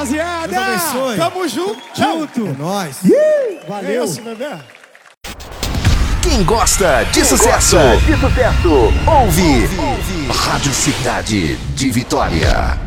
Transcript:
rapaziada. Deus abençoe. Tamo junto. É nóis. Valeu. É isso, bebê. Quem gosta de sucesso, ouve Rádio Cidade de Vitória.